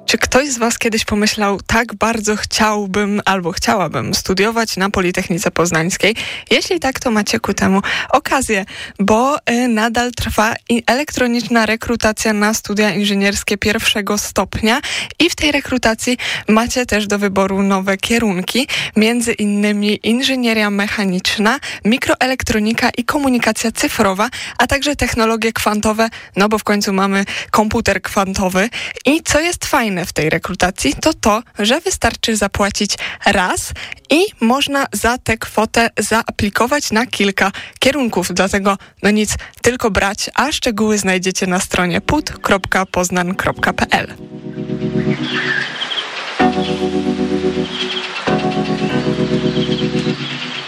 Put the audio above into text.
Czy ktoś z was kiedyś pomyślał, tak bardzo chciałbym albo chciałabym studiować na Politechnice Poznańskiej? Jeśli tak, to macie ku temu okazję, bo nadal trwa elektroniczna rekrutacja na studia inżynierskie pierwszego stopnia i w tej rekrutacji macie też do wyboru nowe kierunki, między innymi inżynieria mechaniczna, mikroelektronika i komunikacja cyfrowa, a także technologie kwantowe, no bo w końcu mamy komputer kwantowy. I co jest fajne w tej rekrutacji, to, że wystarczy zapłacić raz i można za tę kwotę zaaplikować na kilka kierunków. Dlatego no nic, tylko brać, a szczegóły znajdziecie na stronie put.poznan.pl.